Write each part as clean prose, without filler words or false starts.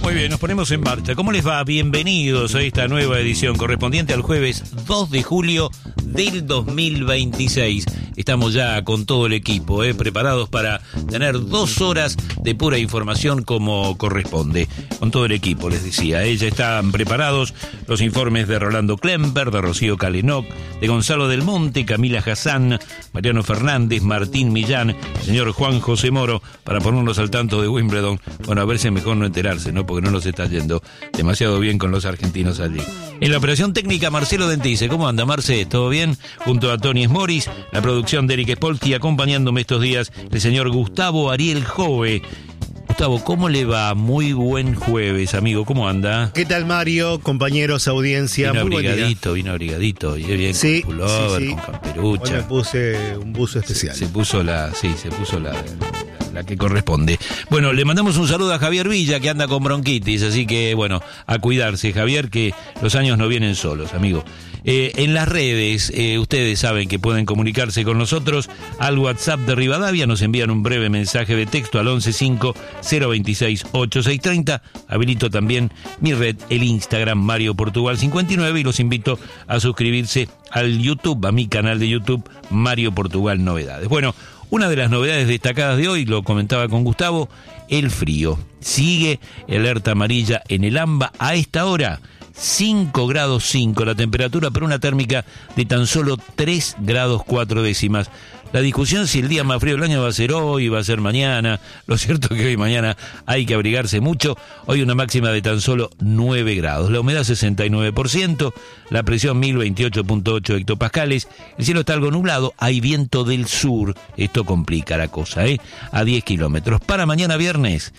Muy bien, nos ponemos en marcha. ¿Cómo les va? Bienvenidos a esta nueva edición correspondiente al jueves 2 de julio del 2026. Estamos ya con todo el equipo, preparados para tener 2 horas de pura información como corresponde. Con todo el equipo, les decía. Ya están preparados los informes de Rolando Klemper, de Rocío Calenoc, de Gonzalo Del Monte, Camila Hassan, Mariano Fernández, Martín Millán, el señor Juan José Moro, para ponernos al tanto de Wimbledon. Bueno, a ver si es mejor no enterarse, ¿no? Porque no nos está yendo demasiado bien con los argentinos allí. En la operación técnica, Marcelo Dentice. ¿Cómo anda, Marce? ¿Todo bien? Junto a Tony Smoris, la producción de Eric Spolti, acompañándome estos días el señor Gustavo Ariel Jove. Gustavo, ¿cómo le va? Muy buen jueves, amigo. ¿Cómo anda? ¿Qué tal, Mario? Compañeros, audiencia. Vino muy abrigadito. Y bien, sí, con pullover, sí. con camperucha. Hoy me puse un buzo especial. Se puso la que corresponde. Bueno, le mandamos un saludo a Javier Villa, que anda con bronquitis, así que, bueno, a cuidarse, Javier, que los años no vienen solos, amigo. En las redes, ustedes saben que pueden comunicarse con nosotros al WhatsApp de Rivadavia, nos envían un breve mensaje de texto al 115-026-8630. Habilito también mi red, el Instagram Mario Portugal 59, y los invito a suscribirse al YouTube, a mi canal de YouTube Mario Portugal Novedades. Bueno, una de las novedades destacadas de hoy, lo comentaba con Gustavo, el frío. Sigue alerta amarilla en el AMBA a esta hora. 5 grados 5 la temperatura, pero una térmica de tan solo 3 grados 4 décimas. La discusión si el día más frío del año va a ser hoy, va a ser mañana. Lo cierto es que hoy y mañana hay que abrigarse mucho. Hoy una máxima de tan solo 9 grados. La humedad 69%, la presión 1028.8 hectopascales. El cielo está algo nublado, hay viento del sur. Esto complica la cosa, a 10 kilómetros. Para mañana viernes,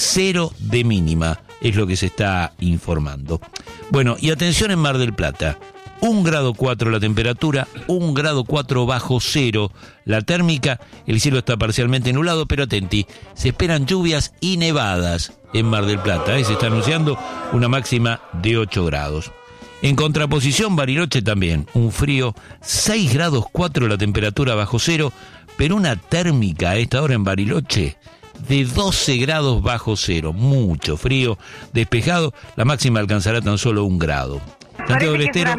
0 de mínima, es lo que se está informando. Bueno, y atención en Mar del Plata. 1 grado 4 la temperatura, 1 grado 4 bajo cero la térmica, el cielo está parcialmente nublado, pero atenti, se esperan lluvias y nevadas en Mar del Plata, se está anunciando una máxima de 8 grados. En contraposición, Bariloche también, un frío, 6 grados 4 la temperatura bajo cero, pero una térmica a esta hora en Bariloche de 12 grados bajo cero, mucho frío, despejado, la máxima alcanzará tan solo 1 grado. Santiago del Estero,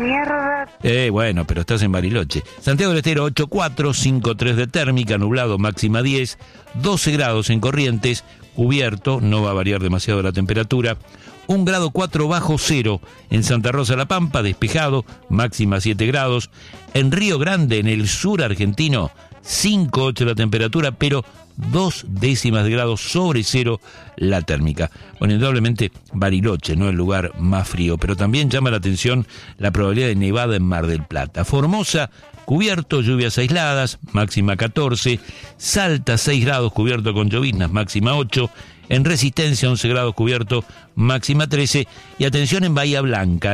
bueno, pero estás en Bariloche. Santiago del Estero 8.4, 5.3 de térmica, nublado, máxima 10, 12 grados en Corrientes, cubierto, no va a variar demasiado la temperatura. 1 grado 4 bajo cero en Santa Rosa La Pampa, despejado, máxima 7 grados. En Río Grande, en el sur argentino, 5.8 la temperatura, pero 2 décimas de grado sobre cero la térmica. Bueno, indudablemente Bariloche, no el lugar más frío, pero también llama la atención la probabilidad de nevada en Mar del Plata. Formosa, cubierto, lluvias aisladas, máxima 14. Salta, 6 grados, cubierto con lloviznas, máxima 8. En Resistencia, 11 grados, cubierto, máxima 13. Y atención en Bahía Blanca,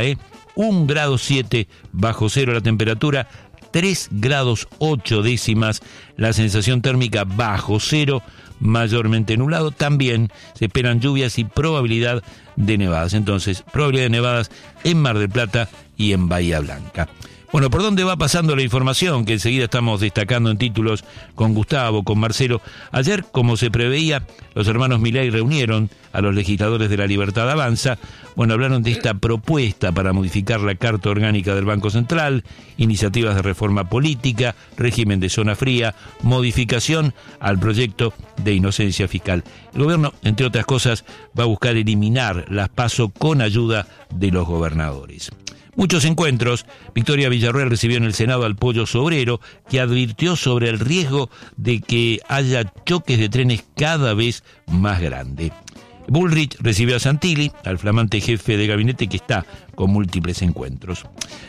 1 grado 7 bajo cero la temperatura, 3 grados 8 décimas la sensación térmica bajo cero, mayormente nublado. También se esperan lluvias y probabilidad de nevadas. Entonces, probabilidad de nevadas en Mar del Plata y en Bahía Blanca. Bueno, ¿por dónde va pasando la información? Que enseguida estamos destacando en títulos con Gustavo, con Marcelo. Ayer, como se preveía, los hermanos Milei reunieron a los legisladores de La Libertad Avanza. Bueno, hablaron de esta propuesta para modificar la Carta Orgánica del Banco Central, iniciativas de reforma política, régimen de zona fría, modificación al proyecto de inocencia fiscal. El gobierno, entre otras cosas, va a buscar eliminar las PASO con ayuda de los gobernadores. Muchos encuentros. Victoria Villarruel recibió en el Senado al Pollo Sobrero, que advirtió sobre el riesgo de que haya choques de trenes cada vez más grandes. Bullrich recibió a Santilli, al flamante jefe de gabinete, que está con múltiples encuentros.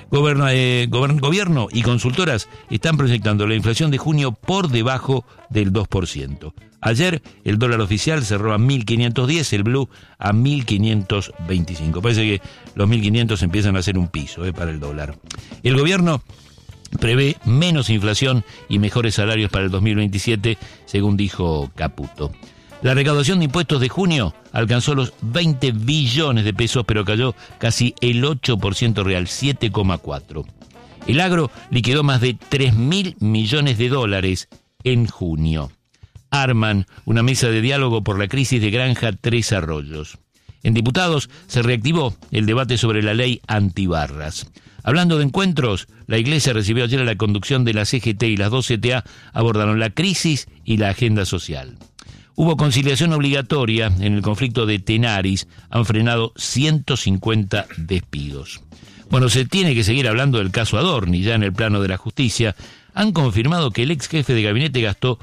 Gobierno y consultoras están proyectando la inflación de junio por debajo del 2%. Ayer el dólar oficial cerró a 1.510, el blue a 1.525. Parece que los 1.500 empiezan a ser un piso para el dólar. El gobierno prevé menos inflación y mejores salarios para el 2027, según dijo Caputo. La recaudación de impuestos de junio alcanzó los 20 billones de pesos, pero cayó casi el 8% real, 7,4. El agro liquidó más de 3.000 millones de dólares en junio. Arman una mesa de diálogo por la crisis de Granja Tres Arroyos. En diputados se reactivó el debate sobre la ley antibarras. Hablando de encuentros, la Iglesia recibió ayer a la conducción de la CGT y las dos CTA abordaron la crisis y la agenda social. Hubo conciliación obligatoria en el conflicto de Tenaris, han frenado 150 despidos. Bueno, se tiene que seguir hablando del caso Adorni, ya en el plano de la justicia. Han confirmado que el ex jefe de gabinete gastó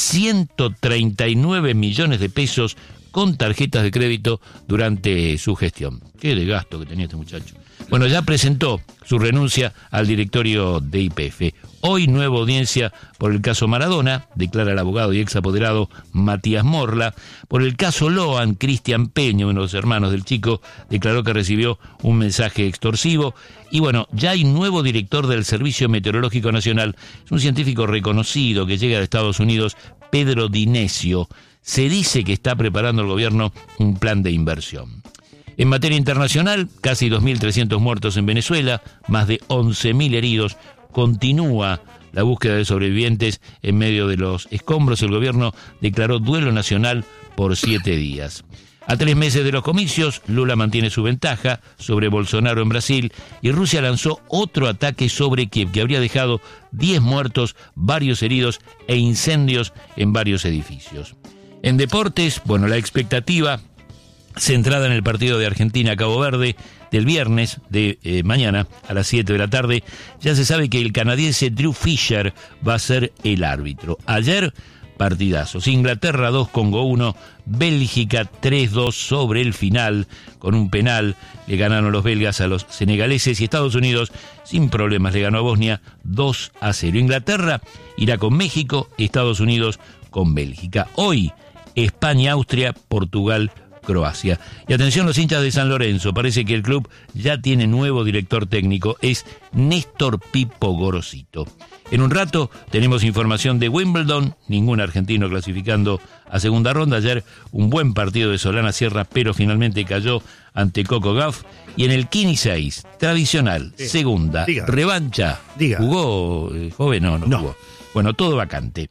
139 millones de pesos con tarjetas de crédito durante su gestión. Qué de gasto que tenía este muchacho. Bueno, ya presentó su renuncia al directorio de YPF. Hoy nueva audiencia por el caso Maradona, declara el abogado y ex apoderado Matías Morla. Por el caso Loan, Cristian Peña, uno de los hermanos del chico, declaró que recibió un mensaje extorsivo. Y bueno, ya hay nuevo director del Servicio Meteorológico Nacional. Es un científico reconocido que llega de Estados Unidos, Pedro Dinesio. Se dice que está preparando el gobierno un plan de inversión. En materia internacional, casi 2.300 muertos en Venezuela, más de 11.000 heridos. Continúa la búsqueda de sobrevivientes en medio de los escombros. El gobierno declaró duelo nacional por 7 días. A 3 meses de los comicios, Lula mantiene su ventaja sobre Bolsonaro en Brasil y Rusia lanzó otro ataque sobre Kiev que habría dejado 10 muertos, varios heridos e incendios en varios edificios. En deportes, bueno, la expectativa centrada en el partido de Argentina-Cabo Verde del viernes de mañana a las 7 de la tarde. Ya se sabe que el canadiense Drew Fisher va a ser el árbitro. Ayer, partidazos. Inglaterra 2, Congo 1, Bélgica 3-2 sobre el final. Con un penal le ganaron los belgas a los senegaleses y Estados Unidos sin problemas le ganó a Bosnia 2-0. Inglaterra irá con México, Estados Unidos con Bélgica. Hoy, España, Austria, Portugal, Croacia. Y atención los hinchas de San Lorenzo, parece que el club ya tiene nuevo director técnico, es Néstor Pipo Gorosito. En un rato tenemos información de Wimbledon, ningún argentino clasificando a segunda ronda. Ayer un buen partido de Solana Sierra, pero finalmente cayó ante Coco Gauff. Y en el 15-6, tradicional, segunda, revancha. ¿Jugó joven? No jugó. Bueno, todo vacante.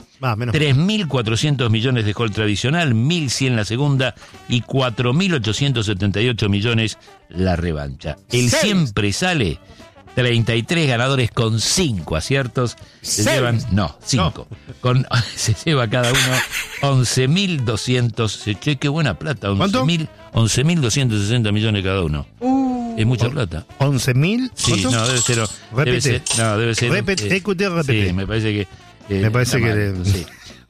3.400 millones dejó el tradicional, 1.100 la segunda y 4.878 millones la revancha. El siempre sale 33 ganadores con 5 aciertos. Se llevan, 5. Se lleva cada uno 11.200. Qué buena plata. 11.260 millones cada uno. Es mucha plata. ¿11.000? Sí, no, debe ser. Debe ser. Repete. Sí, me parece que. Sí.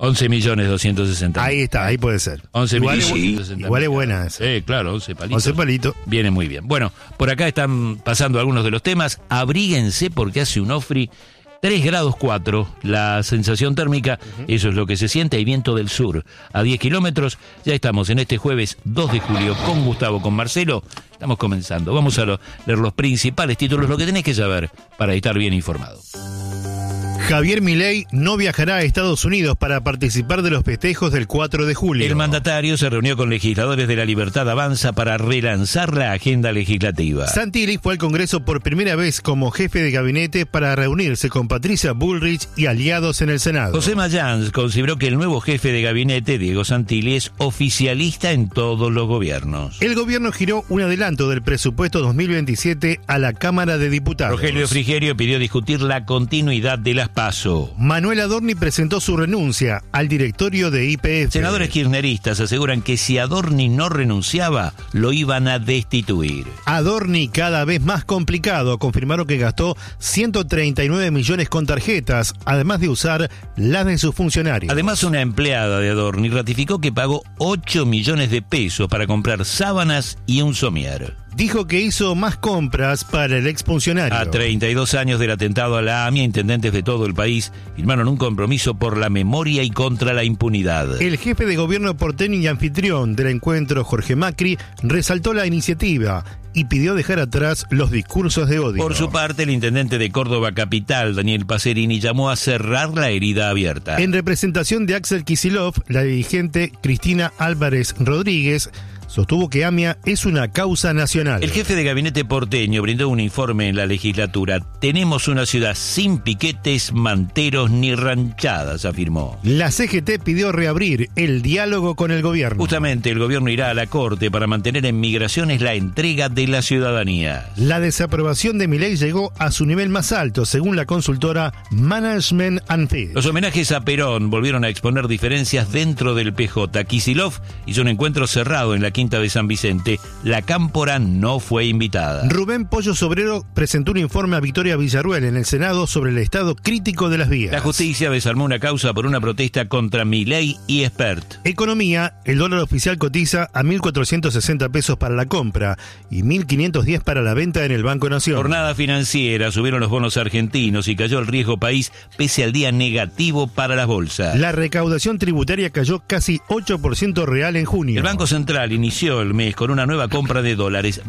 11.260.000. Ahí está, ahí puede ser. 11.260.000. Igual es buena esa. Claro, 11 palitos. 11 palitos. Viene muy bien. Bueno, por acá están pasando algunos de los temas. Abríguense porque hace un ofri 3 grados 4, la sensación térmica, eso es lo que se siente, hay viento del sur a 10 kilómetros. Ya estamos en este jueves 2 de julio con Gustavo, con Marcelo. Estamos comenzando. Vamos a leer los principales títulos, lo que tenés que saber para estar bien informado. Javier Milei no viajará a Estados Unidos para participar de los festejos del 4 de julio. El mandatario se reunió con legisladores de La Libertad Avanza para relanzar la agenda legislativa. Santilli fue al Congreso por primera vez como jefe de gabinete para reunirse con Patricia Bullrich y aliados en el Senado. José Mayans consideró que el nuevo jefe de gabinete, Diego Santilli, es oficialista en todos los gobiernos. El gobierno giró un adelanto del presupuesto 2027 a la Cámara de Diputados. Rogelio Frigerio pidió discutir la continuidad de las PASO. Manuel Adorni presentó su renuncia al directorio de YPF. Senadores kirchneristas aseguran que si Adorni no renunciaba, lo iban a destituir. Adorni cada vez más complicado. Confirmaron que gastó 139 millones con tarjetas, además de usar las de sus funcionarios. Además, una empleada de Adorni ratificó que pagó 8 millones de pesos para comprar sábanas y un somier. Dijo que hizo más compras para el exfuncionario. A 32 años del atentado a la AMIA, intendentes de todo el país firmaron un compromiso por la memoria y contra la impunidad. El jefe de gobierno porteño y anfitrión del encuentro, Jorge Macri, resaltó la iniciativa y pidió dejar atrás los discursos de odio. Por su parte, el intendente de Córdoba Capital, Daniel Pacerini, llamó a cerrar la herida abierta. En representación de Axel Kicillof, la dirigente Cristina Álvarez Rodríguez sostuvo que AMIA es una causa nacional. El jefe de gabinete porteño brindó un informe en la legislatura. Tenemos una ciudad sin piquetes, manteros ni ranchadas, afirmó. La CGT pidió reabrir el diálogo con el gobierno. Justamente el gobierno irá a la Corte para mantener en migraciones la entrega de la ciudadanía. La desaprobación de Milei llegó a su nivel más alto, según la consultora Management and Feed. Los homenajes a Perón volvieron a exponer diferencias dentro del PJ. Kicillof hizo un encuentro cerrado en la Quinta de San Vicente. La Cámpora no fue invitada. Rubén Pollo Sobrero presentó un informe a Victoria Villarruel en el Senado sobre el estado crítico de las vías. La justicia desarmó una causa por una protesta contra Milei y Espert. Economía, el dólar oficial cotiza a 1.460 pesos para la compra y 1.510 para la venta en el Banco Nación. Jornada financiera, subieron los bonos argentinos y cayó el riesgo país pese al día negativo para las bolsas. La recaudación tributaria cayó casi 8% real en junio. El Banco Central inició el mes con una nueva compra de dólares,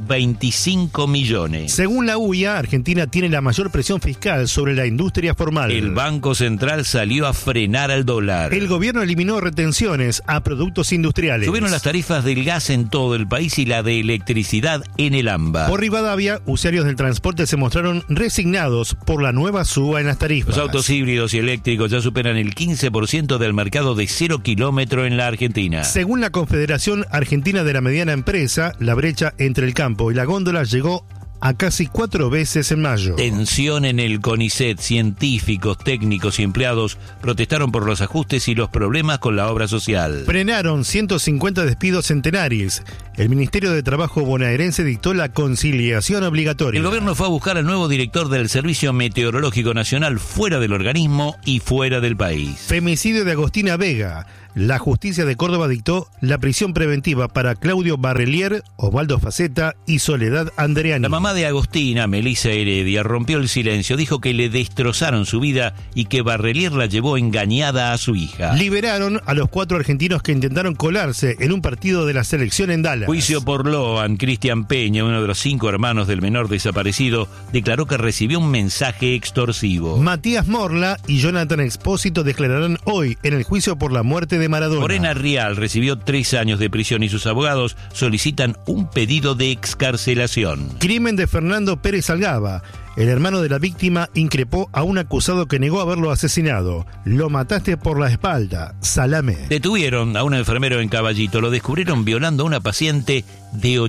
25 millones. Según la UIA, Argentina tiene la mayor presión fiscal sobre la industria formal. El Banco Central salió a frenar al dólar. El gobierno eliminó retenciones a productos industriales. Subieron las tarifas del gas en todo el país y la de electricidad en el AMBA. Por Rivadavia, usuarios del transporte se mostraron resignados por la nueva suba en las tarifas. Los autos híbridos y eléctricos ya superan el 15% del mercado de 0 kilómetro en la Argentina. Según la Confederación Argentina de la Mediana Empresa, la brecha entre el campo y la góndola llegó a casi 4 veces en mayo. Tensión en el CONICET. Científicos, técnicos y empleados protestaron por los ajustes y los problemas con la obra social. Frenaron 150 despidos centenarios. El Ministerio de Trabajo bonaerense dictó la conciliación obligatoria. El gobierno fue a buscar al nuevo director del Servicio Meteorológico Nacional fuera del organismo y fuera del país. Femicidio de Agostina Vega. La justicia de Córdoba dictó la prisión preventiva para Claudio Barrelier, Osvaldo Faceta y Soledad Andreani. La mamá de Agostina, Melissa Heredia, rompió el silencio, dijo que le destrozaron su vida y que Barrelier la llevó engañada a su hija. Liberaron a los 4 argentinos que intentaron colarse en un partido de la selección en Dallas. Juicio por Loan. Cristian Peña, uno de los 5 hermanos del menor desaparecido, declaró que recibió un mensaje extorsivo. Matías Morla y Jonathan Expósito declararán hoy en el juicio por la muerte de Maradona. Morena Rial recibió 3 años de prisión y sus abogados solicitan un pedido de excarcelación. Crimen de Fernando Pérez Algaba. El hermano de la víctima increpó a un acusado que negó haberlo asesinado. Lo mataste por la espalda, salame. Detuvieron a un enfermero en Caballito. Lo descubrieron violando a una paciente de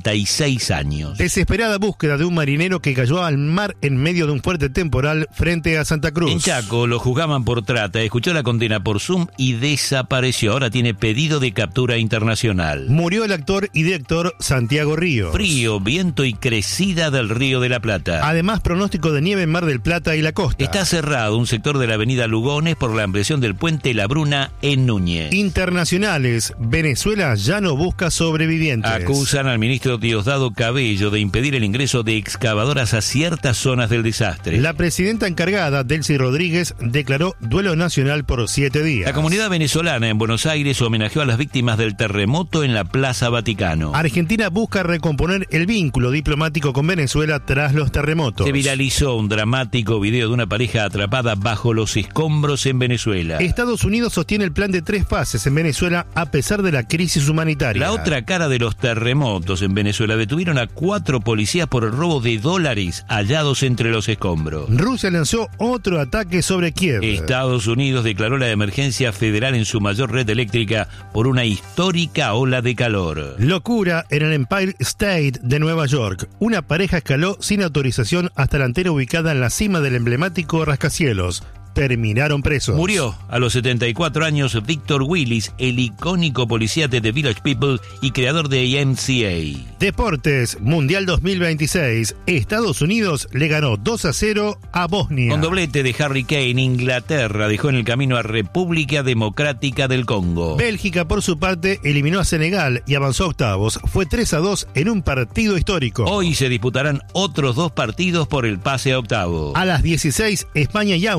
86 años. Desesperada búsqueda de un marinero que cayó al mar en medio de un fuerte temporal frente a Santa Cruz. En Chaco lo juzgaban por trata, escuchó la condena por Zoom y desapareció. Ahora tiene pedido de captura internacional. Murió el actor y director Santiago Ríos. Frío, viento y crecida del Río de la Plata. Además, pronóstico de nieve en Mar del Plata y la costa. Está cerrado un sector de la avenida Lugones por la ampliación del puente La Bruna en Núñez. Internacionales. Venezuela ya no busca sobrevivientes. Acusan al ministro Diosdado Cabello de impedir el ingreso de excavadoras a ciertas zonas del desastre. La presidenta encargada, Delcy Rodríguez, declaró duelo nacional por 7 días. La comunidad venezolana en Buenos Aires homenajeó a las víctimas del terremoto en la Plaza Vaticano. Argentina busca recomponer el vínculo diplomático con Venezuela tras los terremotos. Se viralizó un dramático video de una pareja atrapada bajo los escombros en Venezuela. Estados Unidos sostiene el plan de 3 fases en Venezuela a pesar de la crisis humanitaria. La otra cara de los terremotos en Venezuela. Detuvieron a 4 policías por el robo de dólares hallados entre los escombros. Rusia lanzó otro ataque sobre Kiev. Estados Unidos declaró la emergencia federal en su mayor red eléctrica por una histórica ola de calor. Locura en el Empire State de Nueva York. Una pareja escaló sin autorización hasta la antena ubicada en la cima del emblemático rascacielos. Terminaron presos. Murió a los 74 años Victor Willis, el icónico policía de The Village People y creador de MCA. Deportes, Mundial 2026. Estados Unidos le ganó 2-0 a Bosnia. Con doblete de Harry Kane, Inglaterra dejó en el camino a República Democrática del Congo. Bélgica, por su parte, eliminó a Senegal y avanzó a octavos. Fue 3-2 en un partido histórico. Hoy se disputarán otros 2 partidos por el pase a octavos. A las 16, España y Austria se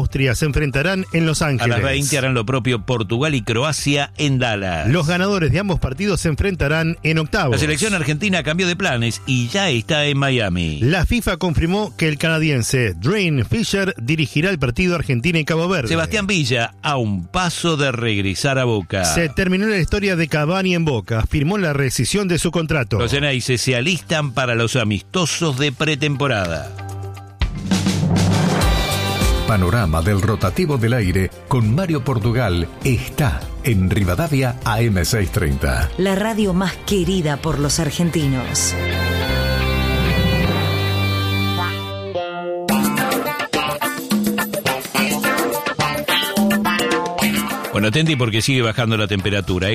se enfrentarán en Los Ángeles. A las 20 harán lo propio Portugal y Croacia en Dallas. Los ganadores de ambos partidos se enfrentarán en octavos. La selección argentina cambió de planes y ya está en Miami. La FIFA confirmó que el canadiense Dream Fisher dirigirá el partido Argentina y Cabo Verde. Sebastián Villa a un paso de regresar a Boca. Se terminó la historia de Cavani en Boca. Firmó la rescisión de su contrato. Los Ceneices se alistan para los amistosos de pretemporada. Panorama del rotativo del aire con Mario Portugal está en Rivadavia AM630. La radio más querida por los argentinos. Bueno, atenti porque sigue bajando la temperatura.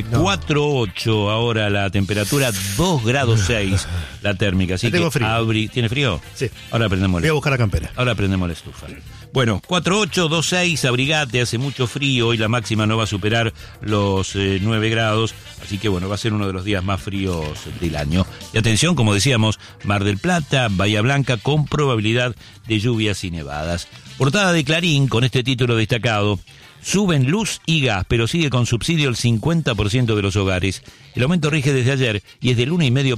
4.8 ahora la temperatura, 2 grados 6 la térmica. Así tengo que frío. ¿Tiene frío? Sí. Ahora prendemos Voy a buscar la campera. Ahora prendemos la estufa. Bueno, 4.8, 2.6, abrigate, hace mucho frío. Hoy la máxima no va a superar los 9 grados. Así que bueno, va a ser uno de los días más fríos del año. Y atención, como decíamos, Mar del Plata, Bahía Blanca, con probabilidad de lluvias y nevadas. Portada de Clarín con este título destacado. Suben luz y gas, pero sigue con subsidio el 50% de los hogares. El aumento rige desde ayer y es del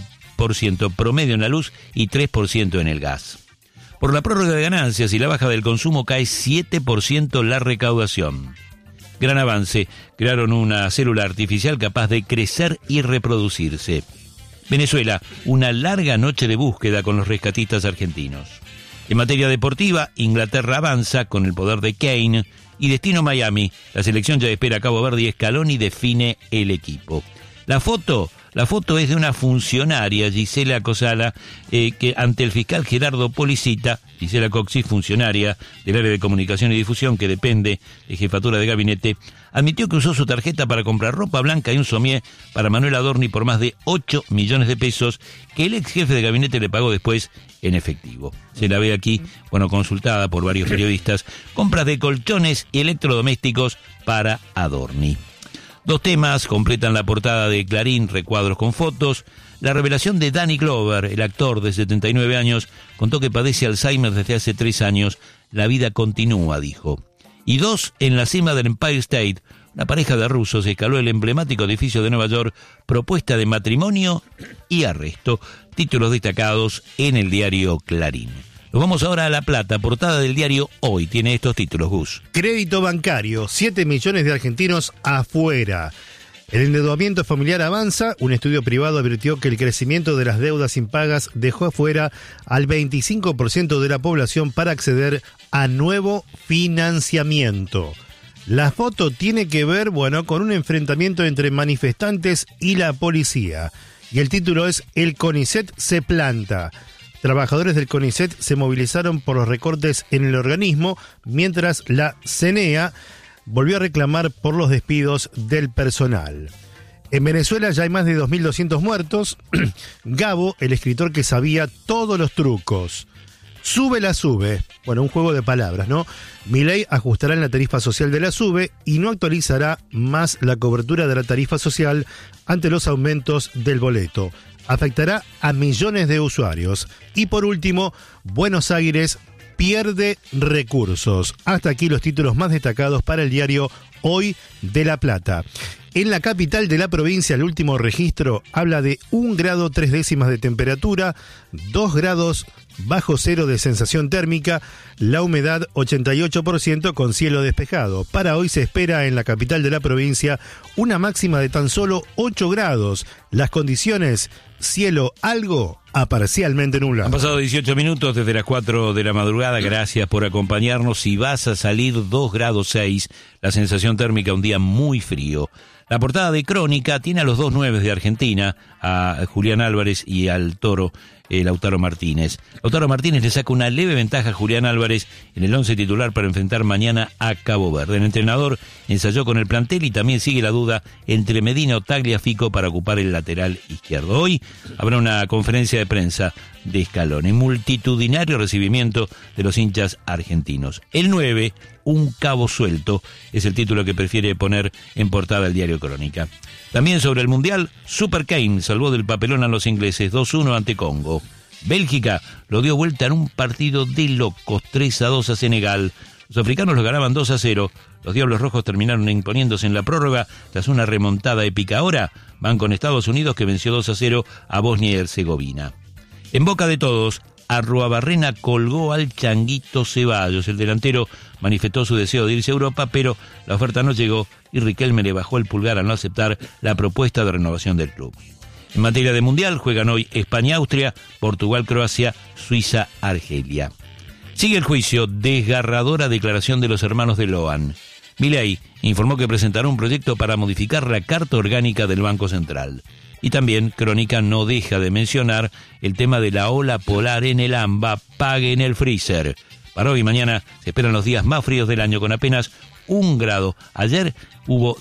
1,5% promedio en la luz y 3% en el gas. Por la prórroga de ganancias y la baja del consumo cae 7% la recaudación. Gran avance, crearon una célula artificial capaz de crecer y reproducirse. Venezuela, una larga noche de búsqueda con los rescatistas argentinos. En materia deportiva, Inglaterra avanza con el poder de Kane. Y destino Miami, la selección ya espera a Cabo Verde y Scaloni define el equipo. La foto es de una funcionaria, Gisela Cosala, que ante el fiscal Gerardo Policita, Gisela Coxis, funcionaria del área de comunicación y difusión que depende de jefatura de gabinete, admitió que usó su tarjeta para comprar ropa blanca y un somier para Manuel Adorni por más de 8 millones de pesos que el ex jefe de gabinete le pagó después en efectivo. Se la ve aquí, consultada por varios periodistas, compras de colchones y electrodomésticos para Adorni. 2 temas completan la portada de Clarín, recuadros con fotos. La revelación de Danny Glover, el actor de 79 años, contó que padece Alzheimer desde hace 3 años. La vida continúa, dijo. Y 2, en la cima del Empire State, una pareja de rusos escaló el emblemático edificio de Nueva York, propuesta de matrimonio y arresto. Títulos destacados en el diario Clarín. Nos vamos ahora a La Plata, portada del diario Hoy. Tiene estos títulos, Gus. Crédito bancario, 7 millones de argentinos afuera. El endeudamiento familiar avanza. Un estudio privado advirtió que el crecimiento de las deudas impagas dejó afuera al 25% de la población para acceder a nuevo financiamiento. La foto tiene que ver, con un enfrentamiento entre manifestantes y la policía. Y el título es El CONICET se planta. Trabajadores del CONICET se movilizaron por los recortes en el organismo, mientras la CNEA volvió a reclamar por los despidos del personal. En Venezuela ya hay más de 2.200 muertos. Gabo, el escritor que sabía todos los trucos. Sube la SUBE. Un juego de palabras, ¿no? Milei ajustará en la tarifa social de la SUBE y no actualizará más la cobertura de la tarifa social ante los aumentos del boleto. Afectará a millones de usuarios. Y por último, Buenos Aires pierde recursos. Hasta aquí los títulos más destacados para el diario Hoy de La Plata. En la capital de la provincia, el último registro habla de 1 grado 3 décimas de temperatura, 2 grados bajo cero de sensación térmica, la humedad 88% con cielo despejado. Para hoy se espera en la capital de la provincia una máxima de tan solo 8 grados. Las condiciones, cielo algo a parcialmente nublado. Han pasado 18 minutos desde las 4 de la madrugada. Gracias por acompañarnos. Si vas a salir 2 grados 6, la sensación térmica un día muy frío. La portada de Crónica tiene a los 2 9 de Argentina, a Julián Álvarez y al toro Lautaro Martínez. Lautaro Martínez le saca una leve ventaja a Julián Álvarez en el 11 titular para enfrentar mañana a Cabo Verde. El entrenador ensayó con el plantel y también sigue la duda entre Medina o Tagliafico para ocupar el lateral izquierdo. Hoy habrá una conferencia de prensa de Scaloni, multitudinario recibimiento de los hinchas argentinos. El 9, un cabo suelto, es el título que prefiere poner en portada el diario Crónica. También sobre el Mundial, Super Kane salvó del papelón a los ingleses 2-1 ante Congo. Bélgica lo dio vuelta en un partido de locos, 3-2 a Senegal. Los africanos los ganaban 2-0. Los Diablos Rojos terminaron imponiéndose en la prórroga tras una remontada épica. Ahora van con Estados Unidos, que venció 2-0 a Bosnia y Herzegovina. En boca de todos, Arruabarrena colgó al Changuito Ceballos. El delantero manifestó su deseo de irse a Europa, pero la oferta no llegó y Riquelme le bajó el pulgar al no aceptar la propuesta de renovación del club. En materia de mundial, juegan hoy España-Austria, Portugal-Croacia, Suiza-Argelia. Sigue el juicio, desgarradora declaración de los hermanos de Loan. Milei informó que presentará un proyecto para modificar la Carta Orgánica del Banco Central. Y también Crónica no deja de mencionar el tema de la ola polar en el AMBA, pague en el freezer. Para hoy y mañana se esperan los días más fríos del año con apenas 1 grado. Ayer hubo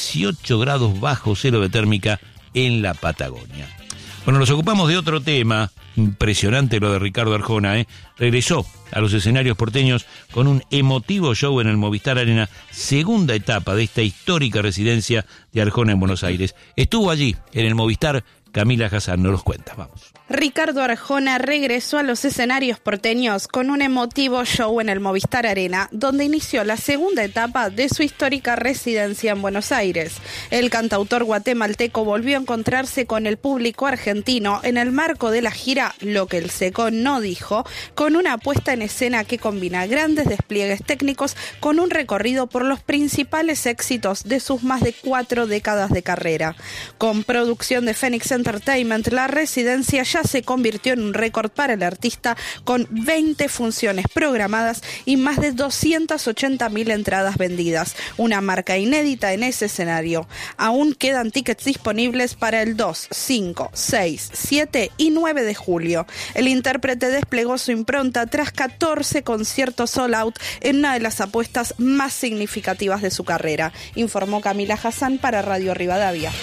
18 grados bajo cero de térmica en la Patagonia. Bueno, nos ocupamos de otro tema. Impresionante lo de Ricardo Arjona, Regresó a los escenarios porteños con un emotivo show en el Movistar Arena, segunda etapa de esta histórica residencia de Arjona en Buenos Aires. Estuvo allí, en el Movistar. Camila Hassan nos los cuenta, vamos. Ricardo Arjona regresó a los escenarios porteños con un emotivo show en el Movistar Arena, donde inició la segunda etapa de su histórica residencia en Buenos Aires. El cantautor guatemalteco volvió a encontrarse con el público argentino en el marco de la gira Lo que el Seco no dijo, con una puesta en escena que combina grandes despliegues técnicos con un recorrido por los principales éxitos de sus más de 4 décadas de carrera. Con producción de Phoenix Entertainment, la residencia ya se convirtió en un récord para el artista, con 20 funciones programadas y más de 280.000 entradas vendidas, una marca inédita en ese escenario. Aún quedan tickets disponibles para el 2, 5, 6, 7 y 9 de julio. El intérprete desplegó su impronta tras 14 conciertos sold out en una de las apuestas más significativas de su carrera, informó Camila Hassan para Radio Rivadavia.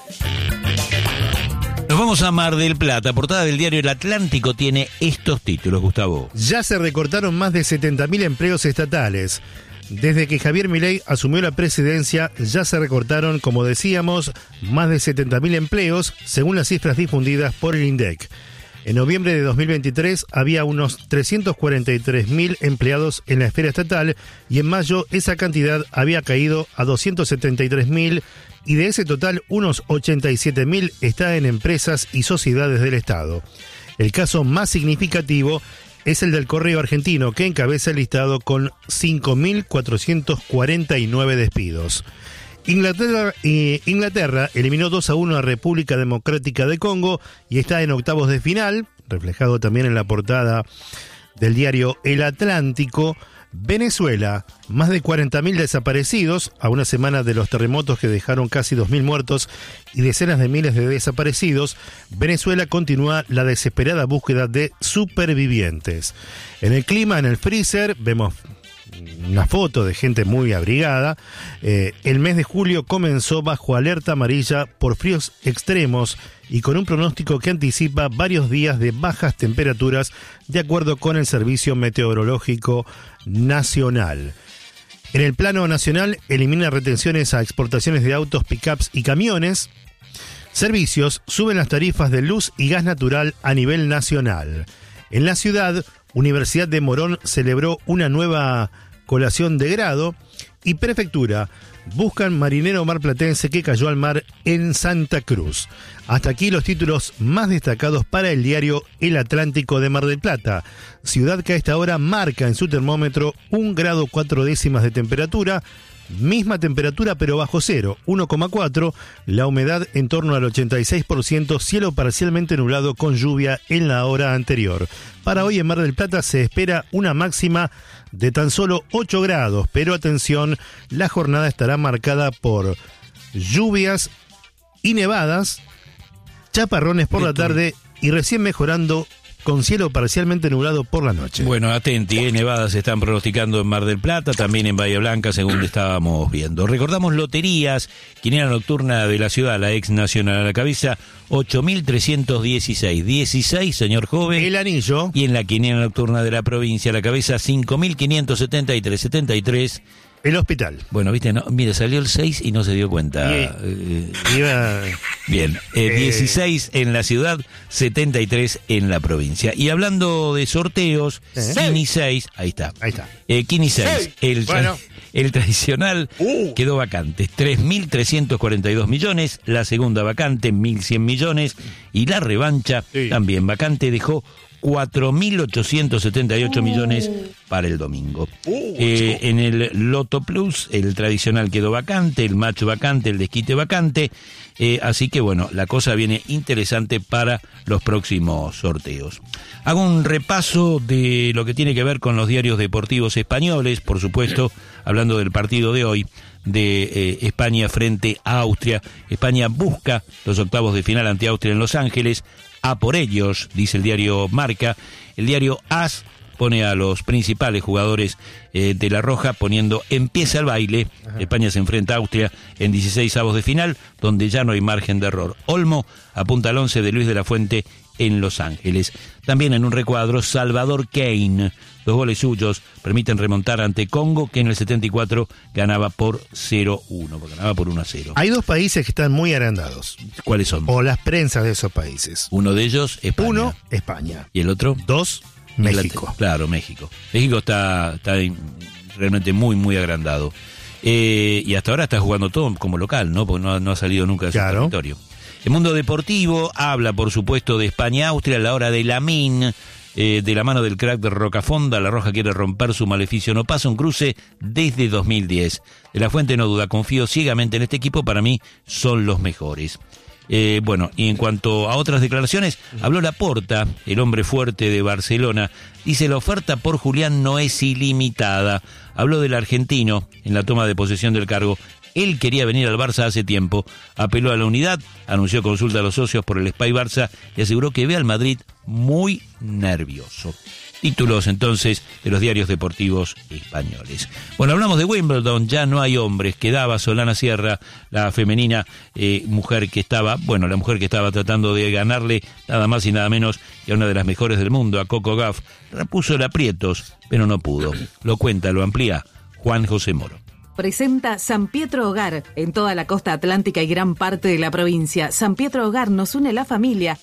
Nos vamos a Mar del Plata. Portada del diario El Atlántico tiene estos títulos, Gustavo. Ya se recortaron más de 70.000 empleos estatales. Desde que Javier Milei asumió la presidencia, ya se recortaron, como decíamos, más de 70.000 empleos, según las cifras difundidas por el INDEC. En noviembre de 2023 había unos 343.000 empleados en la esfera estatal y en mayo esa cantidad había caído a 273.000 y de ese total unos 87.000 está en empresas y sociedades del Estado. El caso más significativo es el del Correo Argentino, que encabeza el listado con 5.449 despidos. Inglaterra eliminó 2-1 a República Democrática de Congo y está en octavos de final, reflejado también en la portada del diario El Atlántico. Venezuela, más de 40.000 desaparecidos a una semana de los terremotos que dejaron casi 2.000 muertos y decenas de miles de desaparecidos. Venezuela continúa la desesperada búsqueda de supervivientes. En el clima, en el freezer, vemos una foto de gente muy abrigada. El mes de julio comenzó bajo alerta amarilla por fríos extremos y con un pronóstico que anticipa varios días de bajas temperaturas, de acuerdo con el Servicio Meteorológico Nacional. En el plano nacional, elimina retenciones a exportaciones de autos, pickups y camiones. Servicios, suben las tarifas de luz y gas natural a nivel nacional. En la ciudad, Universidad de Morón celebró una nueva colación de grado y Prefectura buscan marinero marplatense que cayó al mar en Santa Cruz. Hasta aquí los títulos más destacados para el diario El Atlántico de Mar del Plata, ciudad que a esta hora marca en su termómetro 1 grado 4 décimas de temperatura, misma temperatura pero bajo cero, 1,4, la humedad en torno al 86%, cielo parcialmente nublado con lluvia en la hora anterior. Para hoy en Mar del Plata se espera una máxima de tan solo 8 grados, pero atención, la jornada estará marcada por lluvias y nevadas, chaparrones por la tarde y recién mejorando con cielo parcialmente nublado por la noche. Bueno, atenti, nevadas se están pronosticando en Mar del Plata, también en Bahía Blanca, según estábamos viendo. Recordamos loterías, quiniela nocturna de la ciudad, la ex Nacional a la cabeza, 8.316, 16, señor joven. El anillo. Y en la quiniela nocturna de la provincia a la cabeza, 5.573, 73, El hospital. Bueno, viste, no, mire, salió el 6 y no se dio cuenta. Bien, 16 en la ciudad, 73 en la provincia. Y hablando de sorteos, Kini 6, ahí está. Kini 6, el tradicional quedó vacante, 3.342 millones, la segunda vacante, 1.100 millones, y la revancha, también vacante, dejó 4.878 millones para el domingo. En el Loto Plus, el tradicional quedó vacante, el match vacante, el desquite vacante, así que bueno, la cosa viene interesante para los próximos sorteos. Hago un repaso de lo que tiene que ver con los diarios deportivos españoles, por supuesto, hablando del partido de hoy, de España frente a Austria. España busca los octavos de final ante Austria en Los Ángeles. A por ellos, dice el diario Marca. El diario AS pone a los principales jugadores de La Roja poniendo empieza el baile. España se enfrenta a Austria en 16avos de final, donde ya no hay margen de error. Olmo apunta al 11 de Luis de la Fuente en Los Ángeles. También en un recuadro, Salvador Kane. 2 goles suyos permiten remontar ante Congo, que en el 74 ganaba por 0-1, ganaba por 1-0. Hay 2 países que están muy agrandados. ¿Cuáles son? O las prensas de esos países. Uno de ellos, España. 1, España. ¿Y el otro? 2, México. Claro, México. México está realmente muy, muy agrandado. Y hasta ahora está jugando todo como local, ¿no? Porque no ha salido nunca de su territorio. El mundo deportivo habla, por supuesto, de España-Austria a la hora de Lamine. De la mano del crack de Rocafonda, La Roja quiere romper su maleficio. No pasa un cruce desde 2010. De la Fuente no duda, confío ciegamente en este equipo, para mí son los mejores. Bueno, y en cuanto a otras declaraciones, habló Laporta, el hombre fuerte de Barcelona. Dice, la oferta por Julián no es ilimitada. Habló del argentino en la toma de posesión del cargo. Él quería venir al Barça hace tiempo, apeló a la unidad, anunció consulta a los socios por el Spy Barça y aseguró que ve al Madrid muy nervioso. Títulos entonces de los diarios deportivos españoles. Bueno, hablamos de Wimbledon, ya no hay hombres, quedaba Solana Sierra, la femenina la mujer que estaba tratando de ganarle nada más y nada menos que a una de las mejores del mundo, a Coco Gauff. Repuso el aprietos, pero no pudo. Lo cuenta, lo amplía Juan José Moro. Presenta San Pietro Hogar en toda la costa atlántica y gran parte de la provincia. San Pietro Hogar nos une la familia.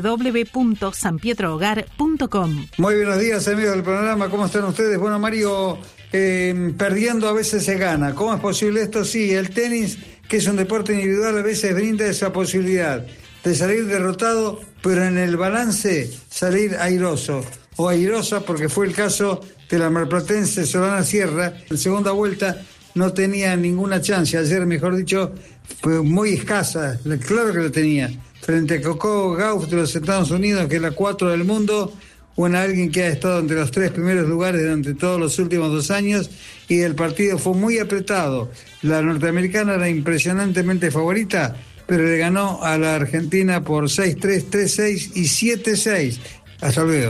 www.sanpietrohogar.com. Muy buenos días, amigos del programa. ¿Cómo están ustedes? Bueno, Mario, perdiendo a veces se gana. ¿Cómo es posible esto? Sí, el tenis, que es un deporte individual, a veces brinda esa posibilidad de salir derrotado, pero en el balance salir airoso o airosa, porque fue el caso de la marplatense Solana Sierra. En segunda vuelta no tenía ninguna chance, ayer mejor dicho, fue muy escasa, claro que la tenía, frente a Coco Gauff de los Estados Unidos, que es la 4 del mundo, alguien que ha estado entre los 3 primeros lugares durante todos los últimos 2 años, y el partido fue muy apretado. La norteamericana era impresionantemente favorita, pero le ganó a la argentina por 6-3, 3-6 y 7-6. Hasta luego.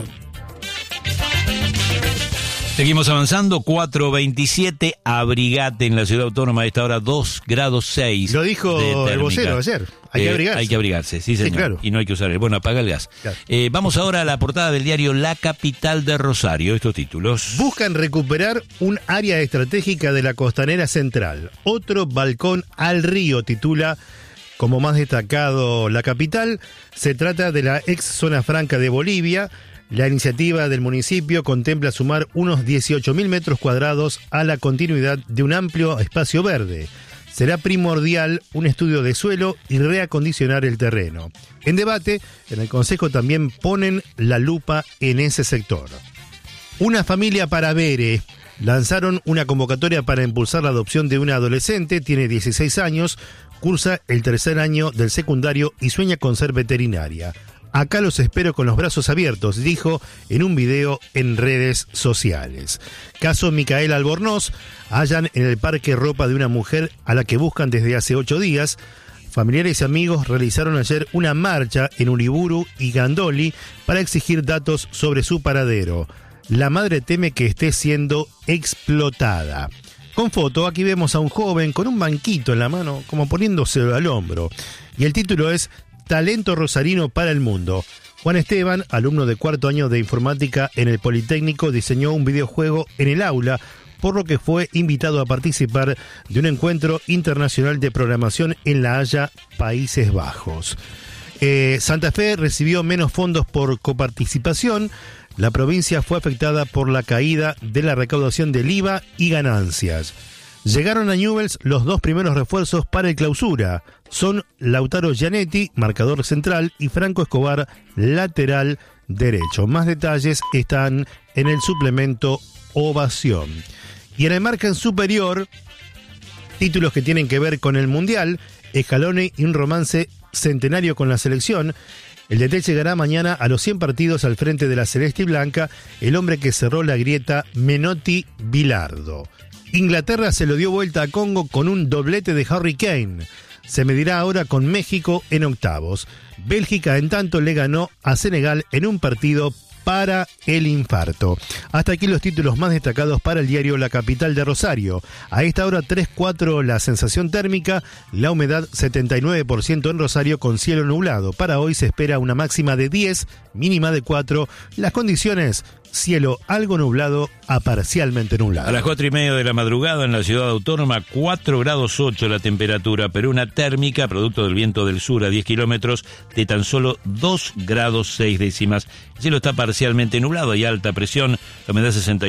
Seguimos avanzando, 4:27, abrigate en la ciudad autónoma a esta hora, 2 grados 6. Lo dijo el vocero ayer, hay que abrigarse. Hay que abrigarse, sí señor, claro. Y no hay que usar bueno, apaga el gas. Claro. Vamos ahora a la portada del diario La Capital de Rosario, estos títulos. Buscan recuperar un área estratégica de la costanera central. Otro balcón al río, titula como más destacado La Capital. Se trata de la ex zona franca de Bolivia. La iniciativa del municipio contempla sumar unos 18.000 metros cuadrados a la continuidad de un amplio espacio verde. Será primordial un estudio de suelo y reacondicionar el terreno. En debate, en el Consejo también ponen la lupa en ese sector. Una familia para Bere. Lanzaron una convocatoria para impulsar la adopción de una adolescente, tiene 16 años, cursa el 3er año del secundario y sueña con ser veterinaria. Acá los espero con los brazos abiertos, dijo en un video en redes sociales. Caso Micaela Albornoz, hallan en el parque ropa de una mujer a la que buscan desde hace 8 días. Familiares y amigos realizaron ayer una marcha en Uriburu y Gandoli para exigir datos sobre su paradero. La madre teme que esté siendo explotada. Con foto, aquí vemos a un joven con un banquito en la mano, como poniéndoselo al hombro. Y el título es Talento rosarino para el mundo. Juan Esteban, alumno de 4º año de informática en el Politécnico, diseñó un videojuego en el aula por lo que fue invitado a participar de un encuentro internacional de programación en La Haya, Países Bajos. Santa Fe recibió menos fondos por coparticipación. La provincia fue afectada por la caída de la recaudación del IVA y ganancias. Llegaron a Newell's los 2 primeros refuerzos para el clausura. Son Lautaro Gianetti, marcador central, y Franco Escobar, lateral derecho. Más detalles están en el suplemento Ovación. Y en el margen superior, títulos que tienen que ver con el Mundial, Scaloni y un romance centenario con la selección. El DT llegará mañana a los 100 partidos al frente de la Celeste y Blanca, el hombre que cerró la grieta Menotti-Bilardo. Inglaterra se lo dio vuelta a Congo con un doblete de Harry Kane. Se medirá ahora con México en octavos. Bélgica, en tanto, le ganó a Senegal en un partido para el infarto. Hasta aquí los títulos más destacados para el diario La Capital de Rosario. A esta hora 3:04 la sensación térmica, la humedad 79% en Rosario con cielo nublado. Para hoy se espera una máxima de 10, mínima de 4. Las condiciones: cielo algo nublado a parcialmente nublado. A las 4:30 de la madrugada en la ciudad autónoma, 4 grados 8 la temperatura, pero una térmica, producto del viento del sur a 10 kilómetros, de tan solo 2 grados 6 décimas. El cielo está parcialmente nublado, hay alta presión, la humedad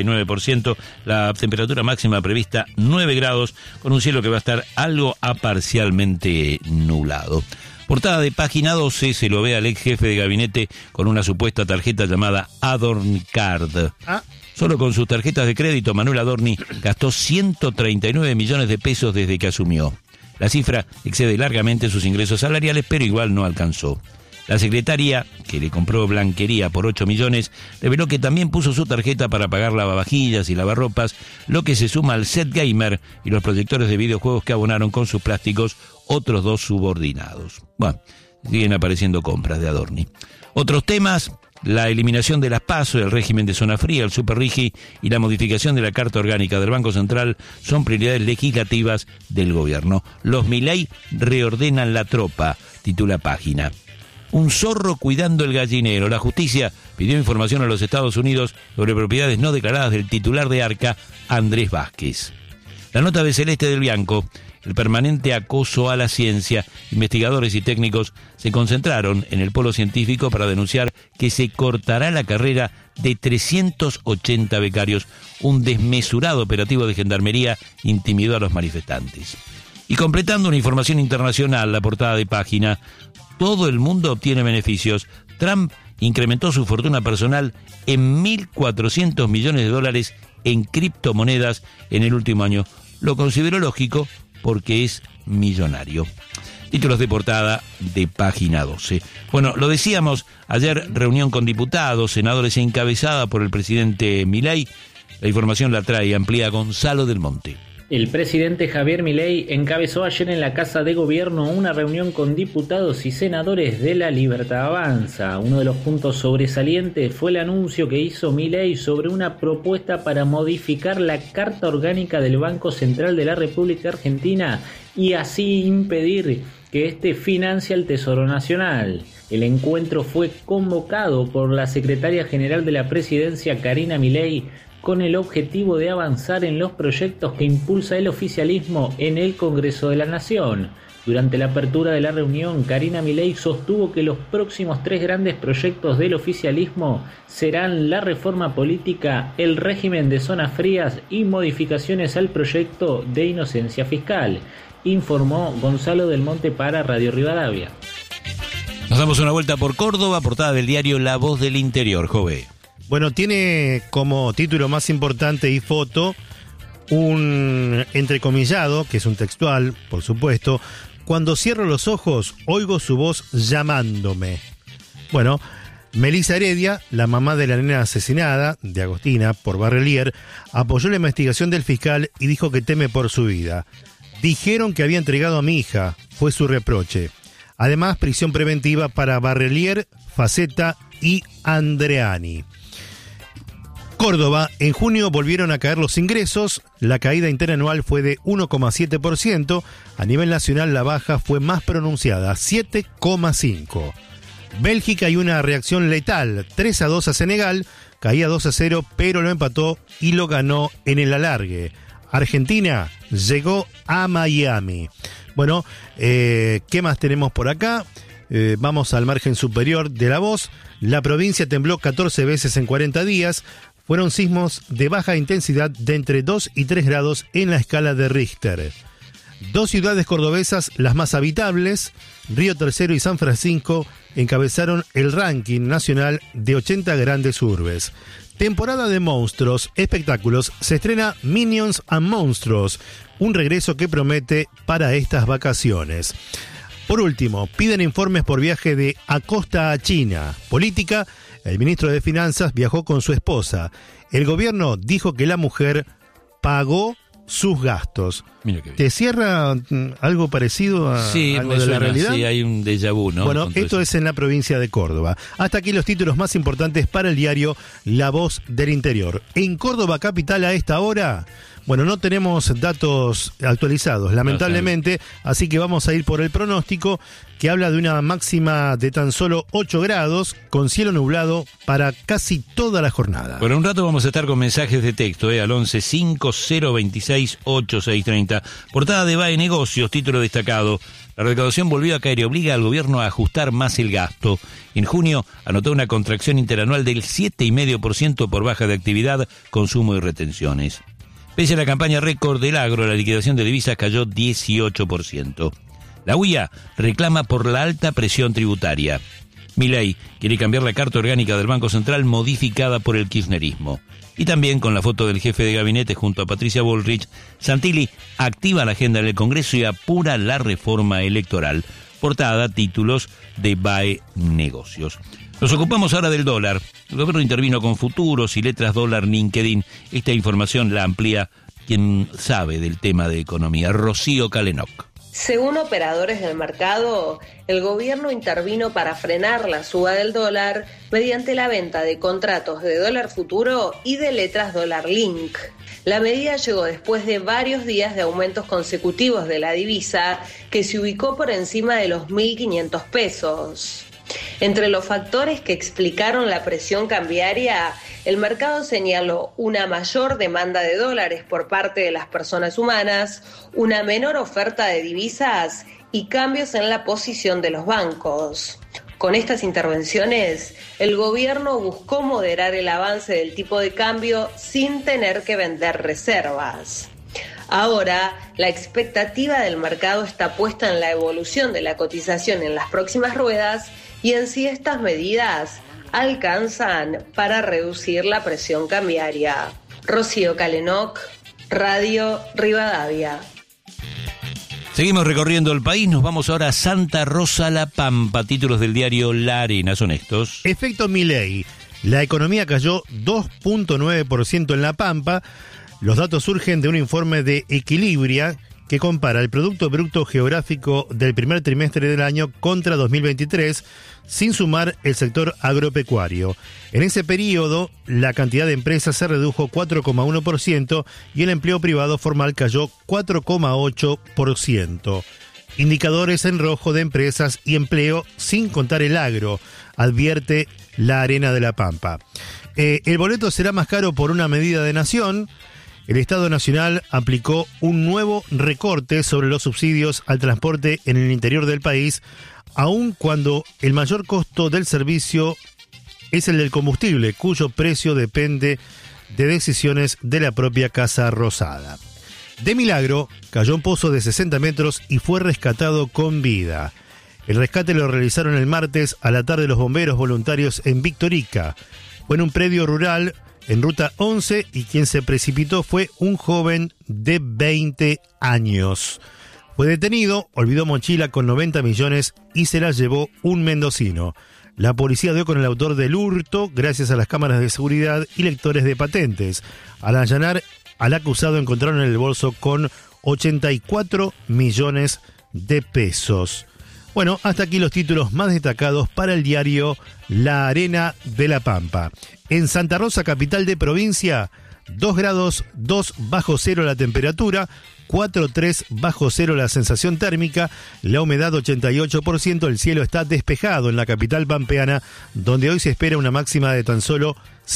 69%, la temperatura máxima prevista 9 grados, con un cielo que va a estar algo a parcialmente nublado. Portada de Página 12, se lo ve al ex jefe de gabinete con una supuesta tarjeta llamada Adornicard. Solo con sus tarjetas de crédito, Manuel Adorni gastó 139 millones de pesos desde que asumió. La cifra excede largamente sus ingresos salariales, pero igual no alcanzó. La secretaria, que le compró blanquería por 8 millones, reveló que también puso su tarjeta para pagar lavavajillas y lavarropas, lo que se suma al set gamer y los proyectores de videojuegos que abonaron con sus plásticos otros 2 subordinados. Bueno, siguen apareciendo compras de Adorni. Otros temas: la eliminación de las PASO, el régimen de zona fría, el superrigi y la modificación de la Carta Orgánica del Banco Central son prioridades legislativas del gobierno. Los Milei reordenan la tropa, titula Página. Un zorro cuidando el gallinero. La justicia pidió información a los Estados Unidos sobre propiedades no declaradas del titular de Arca, Andrés Vázquez. La nota de Celeste del Bianco: el permanente acoso a la ciencia. Investigadores y técnicos se concentraron en el polo científico para denunciar que se cortará la carrera de 380 becarios. Un desmesurado operativo de gendarmería intimidó a los manifestantes. Y completando una información internacional, la portada de Página: todo el mundo obtiene beneficios. Trump incrementó su fortuna personal en $1.400 millones en criptomonedas en el último año. Lo consideró lógico porque es millonario. Títulos de portada de Página 12. Bueno, lo decíamos, ayer reunión con diputados, senadores encabezada por el presidente Milei. La información la trae amplía Gonzalo del Monte. El presidente Javier Milei encabezó ayer en la Casa de Gobierno una reunión con diputados y senadores de La Libertad Avanza. Uno de los puntos sobresalientes fue el anuncio que hizo Milei sobre una propuesta para modificar la Carta Orgánica del Banco Central de la República Argentina y así impedir que este financie al Tesoro Nacional. El encuentro fue convocado por la secretaria general de la Presidencia, Karina Milei, con el objetivo de avanzar en los proyectos que impulsa el oficialismo en el Congreso de la Nación. Durante la apertura de la reunión, Karina Milei sostuvo que los próximos 3 grandes proyectos del oficialismo serán la reforma política, el régimen de zonas frías y modificaciones al proyecto de inocencia fiscal, informó Gonzalo del Monte para Radio Rivadavia. Nos damos una vuelta por Córdoba, portada del diario La Voz del Interior, Jove. Bueno, tiene como título más importante y foto un entrecomillado, que es un textual, por supuesto: cuando cierro los ojos, oigo su voz llamándome. Bueno, Melissa Heredia, la mamá de la nena asesinada, de Agostina, por Barrelier, apoyó la investigación del fiscal y dijo que teme por su vida. Dijeron que había entregado a mi hija, fue su reproche. Además, prisión preventiva para Barrelier, Facetta y Andreani. Córdoba: en junio volvieron a caer los ingresos, la caída interanual fue de 1,7%, a nivel nacional la baja fue más pronunciada, 7,5%. Bélgica y una reacción letal, 3-2 a Senegal, caía 2-0, pero lo empató y lo ganó en el alargue. Argentina llegó a Miami. Bueno, ¿qué más tenemos por acá? Vamos al margen superior de la voz. La provincia tembló 14 veces en 40 días. Fueron sismos de baja intensidad de entre 2 y 3 grados en la escala de Richter. 2 ciudades cordobesas, las más habitables, Río Tercero y San Francisco, encabezaron el ranking nacional de 80 grandes urbes. Temporada de monstruos, espectáculos, se estrena Minions and Monstruos, un regreso que promete para estas vacaciones. Por último, piden informes por viaje de Acosta a China. Política, el ministro de Finanzas viajó con su esposa. El gobierno dijo que la mujer pagó sus gastos. Mira qué bien. ¿Te cierra algo parecido a algo de la realidad? Sí, hay un déjà vu, ¿no? Bueno, esto es en la provincia de Córdoba. Hasta aquí los títulos más importantes para el diario La Voz del Interior. En Córdoba capital a esta hora, bueno, no tenemos datos actualizados, lamentablemente, así que vamos a ir por el pronóstico, que habla de una máxima de tan solo 8 grados, con cielo nublado para casi toda la jornada. Por un rato vamos a estar con mensajes de texto, al 11 5026 8630. Portada de BAE Negocios, título destacado. La recaudación volvió a caer y obliga al gobierno a ajustar más el gasto. En junio anotó una contracción interanual del 7,5% por baja de actividad, consumo y retenciones. Pese a la campaña récord del agro, la liquidación de divisas cayó 18%. La UIA reclama por la alta presión tributaria. Milei quiere cambiar la carta orgánica del Banco Central modificada por el kirchnerismo. Y también con la foto del jefe de gabinete junto a Patricia Bullrich, Santilli activa la agenda en el Congreso y apura la reforma electoral. Portada, títulos de BAE Negocios. Nos ocupamos ahora del dólar. El gobierno intervino con futuros y letras dólar LinkedIn. Esta información la amplía quien sabe del tema de economía, Rocío Calenoc. Según operadores del mercado, el gobierno intervino para frenar la suba del dólar mediante la venta de contratos de dólar futuro y de letras dólar link. La medida llegó después de varios días de aumentos consecutivos de la divisa, que se ubicó por encima de los 1.500 pesos. Entre los factores que explicaron la presión cambiaria, el mercado señaló una mayor demanda de dólares por parte de las personas humanas, una menor oferta de divisas y cambios en la posición de los bancos. Con estas intervenciones, el gobierno buscó moderar el avance del tipo de cambio sin tener que vender reservas. Ahora, la expectativa del mercado está puesta en la evolución de la cotización en las próximas ruedas y en si estas medidas alcanzan para reducir la presión cambiaria. Rocío Calenoc, Radio Rivadavia. Seguimos recorriendo el país, nos vamos ahora a Santa Rosa La Pampa, títulos del diario La Arena, son estos. Efecto Milei, la economía cayó 2,9% en La Pampa. Los datos surgen de un informe de Equilibria que compara el Producto Bruto Geográfico del primer trimestre del año contra 2023, sin sumar el sector agropecuario. En ese periodo, la cantidad de empresas se redujo 4,1% y el empleo privado formal cayó 4,8%. Indicadores en rojo de empresas y empleo sin contar el agro, advierte La Arena de La Pampa. El boleto será más caro por una medida de nación. El Estado Nacional aplicó un nuevo recorte sobre los subsidios al transporte en el interior del país, aun cuando el mayor costo del servicio es el del combustible, cuyo precio depende de decisiones de la propia Casa Rosada. De milagro, cayó un pozo de 60 metros y fue rescatado con vida. El rescate lo realizaron el martes a la tarde los bomberos voluntarios en Victorica. Fue en un predio rural en Ruta 11 y quien se precipitó fue un joven de 20 años. Fue detenido, olvidó mochila con 90 millones y se la llevó un mendocino. La policía dio con el autor del hurto gracias a las cámaras de seguridad y lectores de patentes. Al allanar al acusado encontraron en el bolso con 84 millones de pesos. Bueno, hasta aquí los títulos más destacados para el diario La Arena de La Pampa. En Santa Rosa, capital de provincia, 2 grados 2 bajo cero la temperatura, 4,3 bajo cero la sensación térmica, la humedad 88%, el cielo está despejado en la capital pampeana, donde hoy se espera una máxima de tan solo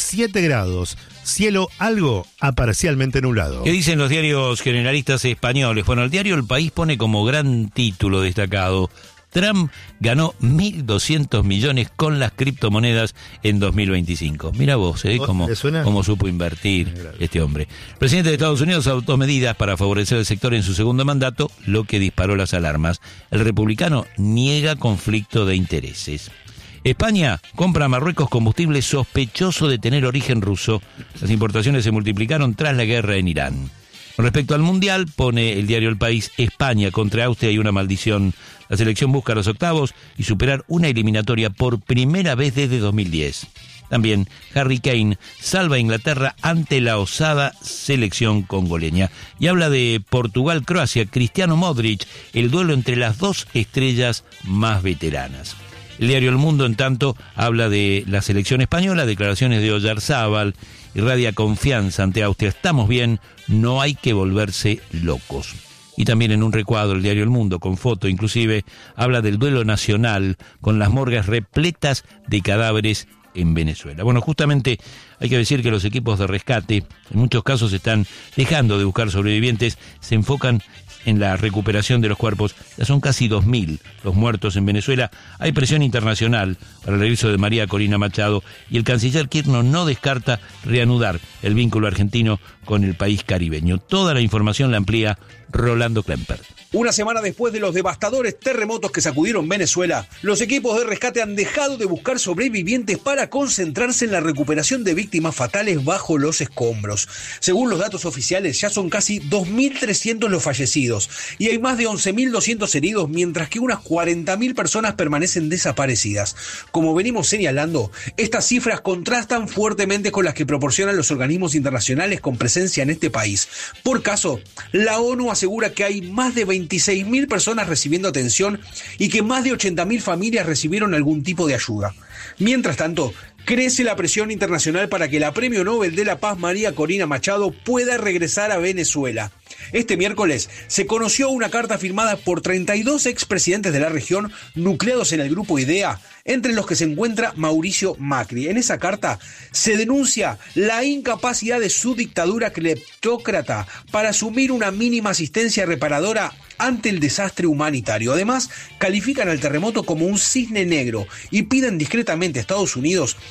7 grados. Cielo algo a parcialmente nublado. ¿Qué dicen los diarios generalistas españoles? Bueno, el diario El País pone como gran título destacado: Trump ganó 1.200 millones con las criptomonedas en 2025. Mira vos, cómo supo invertir este hombre. El presidente de Estados Unidos adoptó medidas para favorecer el sector en su segundo mandato, lo que disparó las alarmas. El republicano niega conflicto de intereses. España compra a Marruecos combustible sospechoso de tener origen ruso. Las importaciones se multiplicaron tras la guerra en Irán. Con respecto al Mundial, pone el diario El País: España contra Austria y una maldición. La selección busca los octavos y superar una eliminatoria por primera vez desde 2010. También Harry Kane salva a Inglaterra ante la osada selección congoleña. Y habla de Portugal-Croacia, Cristiano Modric, el duelo entre las dos estrellas más veteranas. El diario El Mundo, en tanto, habla de la selección española, declaraciones de Oyarzábal, irradia confianza ante Austria. Estamos bien, no hay que volverse locos. Y también en un recuadro, el diario El Mundo, con foto inclusive, habla del duelo nacional con las morgues repletas de cadáveres en Venezuela. Bueno, justamente hay que decir que los equipos de rescate en muchos casos están dejando de buscar sobrevivientes, se enfocan en la recuperación de los cuerpos. Ya son casi 2.000 los muertos en Venezuela. Hay presión internacional para el regreso de María Corina Machado y el canciller Kirchner no descarta reanudar el vínculo argentino con el país caribeño. Toda la información la amplía Rolando Klemper. Una semana después de los devastadores terremotos que sacudieron Venezuela, los equipos de rescate han dejado de buscar sobrevivientes para concentrarse en la recuperación de víctimas fatales bajo los escombros. Según los datos oficiales, ya son casi 2.300 los fallecidos y hay más de 11.200 heridos, mientras que unas 40.000 personas permanecen desaparecidas. Como venimos señalando, estas cifras contrastan fuertemente con las que proporcionan los organismos internacionales con presencia en este país. Por caso, la ONU asegura que hay más de 26.000 personas recibiendo atención y que más de 80.000 familias recibieron algún tipo de ayuda. Mientras tanto, crece la presión internacional para que la Premio Nobel de la Paz María Corina Machado pueda regresar a Venezuela. Este miércoles se conoció una carta firmada por 32 expresidentes de la región nucleados en el grupo IDEA, entre los que se encuentra Mauricio Macri. En esa carta se denuncia la incapacidad de su dictadura cleptócrata para asumir una mínima asistencia reparadora ante el desastre humanitario. Además, califican al terremoto como un cisne negro y piden discretamente a Estados Unidos